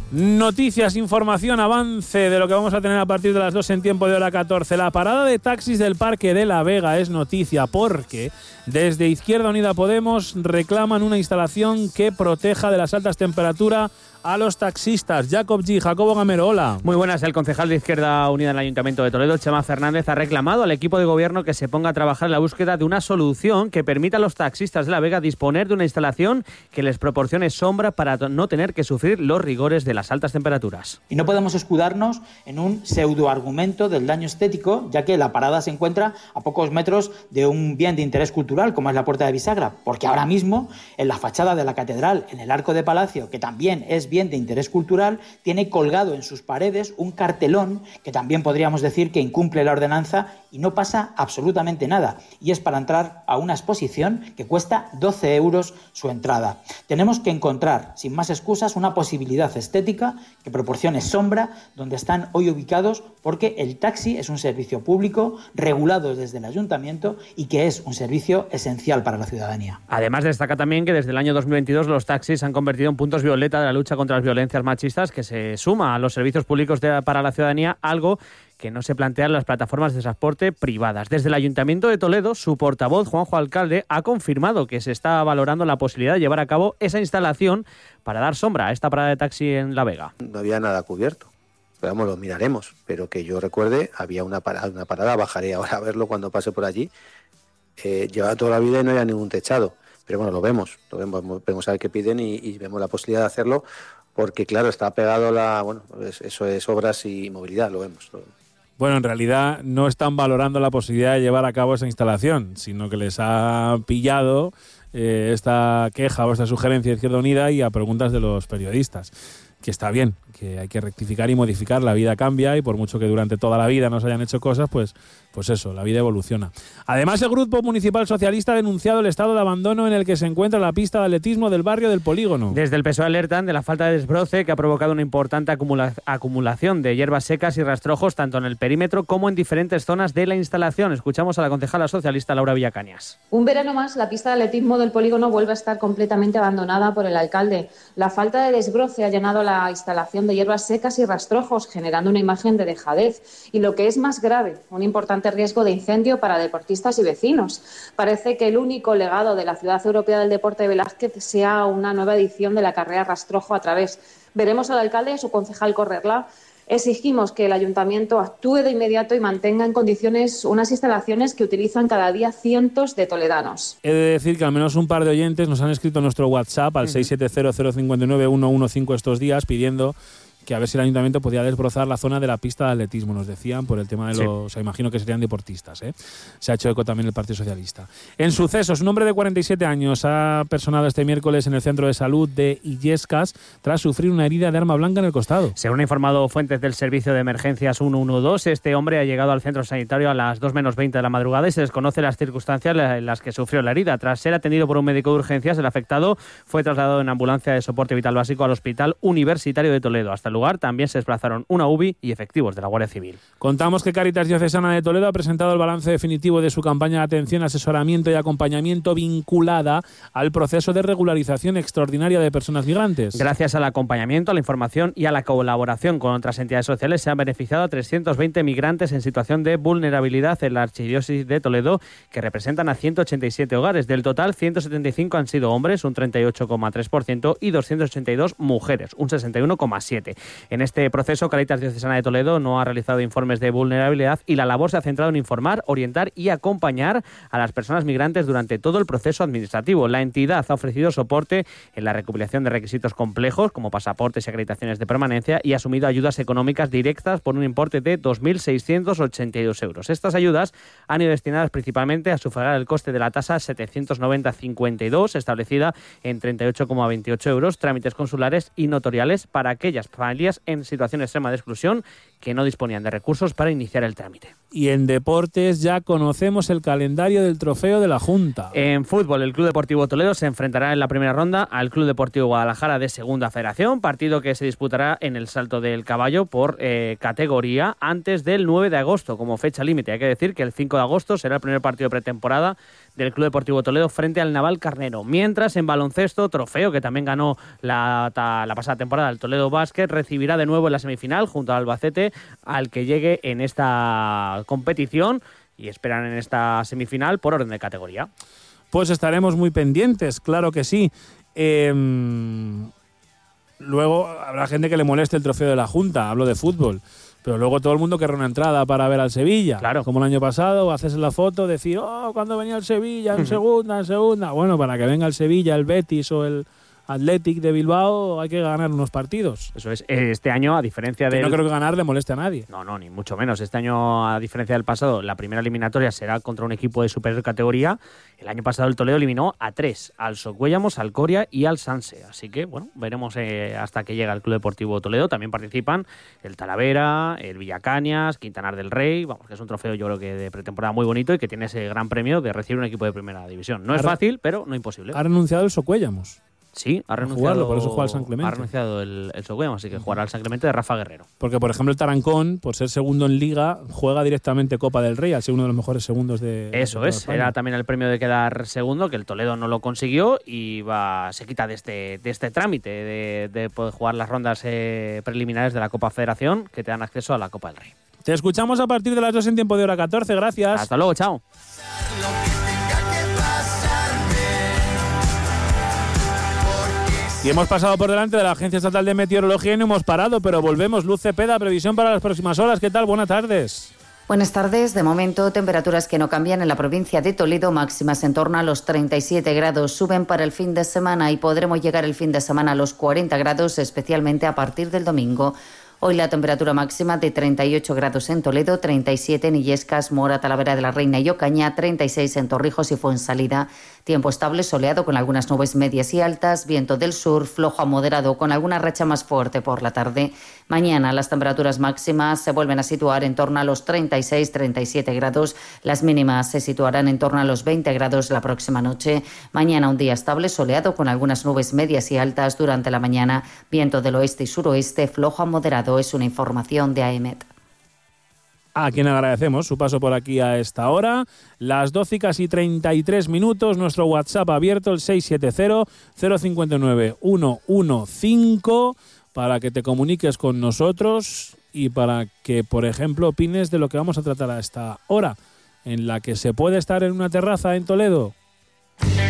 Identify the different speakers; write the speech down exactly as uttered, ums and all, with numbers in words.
Speaker 1: Noticias, información, avance de lo que vamos a tener a partir de las dos en tiempo de hora catorce. La parada de taxis del Parque de la Vega es noticia porque desde Izquierda Unida Podemos reclaman una instalación que proteja de las altas temperaturas a los taxistas. Jacob G. Jacobo Gamero, hola.
Speaker 2: Muy buenas. El concejal de Izquierda Unida en el Ayuntamiento de Toledo, Chema Fernández, ha reclamado al equipo de gobierno que se ponga a trabajar en la búsqueda de una solución que permita a los taxistas de la Vega disponer de una instalación que les proporcione sombra para no tener que sufrir los rigores de las altas temperaturas.
Speaker 3: Y no podemos escudarnos en un pseudoargumento del daño estético, ya que la parada se encuentra a pocos metros de un bien de interés cultural como es la Puerta de Bisagra, porque ahora mismo en la fachada de la catedral, en el Arco de Palacio, que también es bien de interés cultural, tiene colgado en sus paredes un cartelón que también podríamos decir que incumple la ordenanza y no pasa absolutamente nada, y es para entrar a una exposición que cuesta doce euros su entrada. Tenemos que encontrar, sin más excusas, una posibilidad estética que proporcione sombra donde están hoy ubicados, porque el taxi es un servicio público regulado desde el ayuntamiento y que es un servicio esencial para la ciudadanía.
Speaker 2: Además, destaca también que desde el año dos mil veintidós los taxis se han convertido en puntos violeta de la lucha contra las violencias machistas, que se suma a los servicios públicos de, para la ciudadanía, algo que no se plantea en las plataformas de transporte privadas. Desde el Ayuntamiento de Toledo, su portavoz, Juanjo Alcalde, ha confirmado que se está valorando la posibilidad de llevar a cabo esa instalación para dar sombra a esta parada de taxi en La Vega.
Speaker 4: No había nada cubierto, pero vamos, lo miraremos. Pero que yo recuerde, había una parada, una parada, bajaré ahora a verlo cuando pase por allí. Eh, llevaba toda la vida y no había ningún techado. Pero bueno, lo vemos, lo vemos, vemos a ver qué piden y, y vemos la posibilidad de hacerlo, porque claro, está pegado la, bueno, eso es obras y movilidad, lo vemos, lo vemos.
Speaker 1: Bueno, en realidad no están valorando la posibilidad de llevar a cabo esa instalación, sino que les ha pillado eh, esta queja o esta sugerencia de Izquierda Unida y a preguntas de los periodistas. Que está bien, que hay que rectificar y modificar, la vida cambia y por mucho que durante toda la vida no se hayan hecho cosas, pues, pues eso, la vida evoluciona. Además, el Grupo Municipal Socialista ha denunciado el estado de abandono en el que se encuentra la pista de atletismo del barrio del Polígono.
Speaker 2: Desde el P S O E alertan de la falta de desbroce que ha provocado una importante acumula- acumulación de hierbas secas y rastrojos tanto en el perímetro como en diferentes zonas de la instalación. Escuchamos a la concejala socialista Laura Villacañas.
Speaker 5: Un verano más, la pista de atletismo del Polígono vuelve a estar completamente abandonada por el alcalde. La falta de desbroce ha llenado la instalación de hierbas secas y rastrojos, generando una imagen de dejadez y, lo que es más grave, un importante riesgo de incendio para deportistas y vecinos. Parece que el único legado de la Ciudad Europea del Deporte de Velázquez sea una nueva edición de la carrera rastrojo a través. Veremos al alcalde y a su concejal correrla. Exigimos que el ayuntamiento actúe de inmediato y mantenga en condiciones unas instalaciones que utilizan cada día cientos de toledanos.
Speaker 1: He de decir que al menos un par de oyentes nos han escrito nuestro WhatsApp al uh-huh. seis siete cero cero cinco nueve uno uno cinco estos días pidiendo que a ver si el ayuntamiento podía desbrozar la zona de la pista de atletismo, nos decían, por el tema de los... Sí. O sea, imagino que serían deportistas, ¿eh? Se ha hecho eco también el Partido Socialista. En sucesos, un hombre de cuarenta y siete años ha personado este miércoles en el centro de salud de Illescas tras sufrir una herida de arma blanca en el costado.
Speaker 2: Según han informado fuentes del Servicio de Emergencias ciento doce, este hombre ha llegado al centro sanitario a las dos menos veinte de la madrugada y se desconoce las circunstancias en las que sufrió la herida. Tras ser atendido por un médico de urgencias, el afectado fue trasladado en ambulancia de soporte vital básico al Hospital Universitario de Toledo. Hasta el lugar también se desplazaron una U B I y efectivos de la Guardia Civil.
Speaker 1: Contamos que Cáritas Diocesana de Toledo ha presentado el balance definitivo de su campaña de atención, asesoramiento y acompañamiento vinculada al proceso de regularización extraordinaria de personas migrantes.
Speaker 2: Gracias al acompañamiento, a la información y a la colaboración con otras entidades sociales, se han beneficiado a trescientos veinte migrantes en situación de vulnerabilidad en la Archidiócesis de Toledo, que representan a ciento ochenta y siete hogares. Del total, ciento setenta y cinco han sido hombres, un treinta y ocho coma tres por ciento, y doscientas ochenta y dos mujeres, un sesenta y uno coma siete por ciento. En este proceso, Cáritas Diocesana de Toledo no ha realizado informes de vulnerabilidad y la labor se ha centrado en informar, orientar y acompañar a las personas migrantes durante todo el proceso administrativo. La entidad ha ofrecido soporte en la recopilación de requisitos complejos como pasaportes y acreditaciones de permanencia y ha asumido ayudas económicas directas por un importe de dos mil seiscientos ochenta y dos euros. Estas ayudas han ido destinadas principalmente a sufragar el coste de la tasa setecientos noventa coma cincuenta y dos, establecida en treinta y ocho coma veintiocho euros, trámites consulares y notariales para aquellas familias en situación extrema de exclusión que no disponían de recursos para iniciar el trámite.
Speaker 1: Y en deportes ya conocemos el calendario del trofeo de la Junta.
Speaker 2: En fútbol, el Club Deportivo Toledo se enfrentará en la primera ronda al Club Deportivo Guadalajara de Segunda Federación, partido que se disputará en el Salto del Caballo por eh, categoría antes del nueve de agosto como fecha límite. Hay que decir que el cinco de agosto será el primer partido de pretemporada del Club Deportivo Toledo frente al Navalcarnero. Mientras, en baloncesto, trofeo que también ganó la, la pasada temporada el Toledo Basket, recibirá de nuevo en la semifinal junto al Albacete al que llegue en esta competición y esperan en esta semifinal por orden de categoría.
Speaker 1: Pues estaremos muy pendientes, claro que sí. Eh, luego habrá gente que le moleste el trofeo de la Junta, hablo de fútbol. Pero luego todo el mundo querrá una entrada para ver al Sevilla.
Speaker 2: Claro. Como
Speaker 1: el año pasado, haces la foto, decir, oh, cuando venía el Sevilla, en segunda, en segunda. Bueno, para que venga el Sevilla, el Betis o el Athletic de Bilbao, hay que ganar unos partidos.
Speaker 2: Eso es. Este año, a diferencia de...
Speaker 1: No creo que ganar le moleste a nadie.
Speaker 2: No, no, ni mucho menos. Este año, a diferencia del pasado, la primera eliminatoria será contra un equipo de superior categoría. El año pasado el Toledo eliminó a tres, al Socuéllamos, al Coria y al Sanse. Así que, bueno, veremos eh, hasta que llega el Club Deportivo Toledo. También participan el Talavera, el Villacañas, Quintanar del Rey. Vamos, que es un trofeo yo creo que de pretemporada muy bonito y que tiene ese gran premio de recibir un equipo de primera división. No es fácil, pero no imposible.
Speaker 1: Ha renunciado el Socuéllamos.
Speaker 2: Sí, ha renunciado,
Speaker 1: jugarlo, por eso juega al San Clemente.
Speaker 2: Ha renunciado el, el Socuéllamos, así que jugará al San Clemente de Rafa Guerrero.
Speaker 1: Porque, por ejemplo, el Tarancón, por ser segundo en Liga, juega directamente Copa del Rey, al ser uno de los mejores segundos de...
Speaker 2: Eso
Speaker 1: de
Speaker 2: es, era también el premio de quedar segundo, que el Toledo no lo consiguió y va, se quita de este, de este trámite de, de poder jugar las rondas eh, preliminares de la Copa Federación que te dan acceso a la Copa del Rey.
Speaker 1: Te escuchamos a partir de las dos en tiempo de hora catorce, gracias.
Speaker 2: Hasta luego, chao.
Speaker 1: Y hemos pasado por delante de la Agencia Estatal de Meteorología y no hemos parado, pero volvemos. Luz Cepeda, previsión para las próximas horas. ¿Qué tal? Buenas tardes.
Speaker 6: Buenas tardes. De momento, temperaturas que no cambian en la provincia de Toledo, máximas en torno a los treinta y siete grados. Suben para el fin de semana y podremos llegar el fin de semana a los cuarenta grados, especialmente a partir del domingo. Hoy la temperatura máxima de treinta y ocho grados en Toledo, treinta y siete en Illescas, Mora, Talavera de la Reina y Ocaña, treinta y seis en Torrijos y Fuensalida. Tiempo estable, soleado con algunas nubes medias y altas, viento del sur, flojo a moderado con alguna racha más fuerte por la tarde. Mañana las temperaturas máximas se vuelven a situar en torno a los treinta y seis, treinta y siete grados. Las mínimas se situarán en torno a los veinte grados la próxima noche. Mañana un día estable, soleado con algunas nubes medias y altas durante la mañana. Viento del oeste y suroeste, flojo a moderado. Es una información de A E M E T.
Speaker 1: A quien agradecemos su paso por aquí a esta hora. Las doce y casi treinta y tres minutos. Nuestro WhatsApp abierto, el seis siete cero, cero cinco nueve, uno uno cinco, para que te comuniques con nosotros y para que, por ejemplo, opines de lo que vamos a tratar a esta hora, en la que se puede estar en una terraza en Toledo.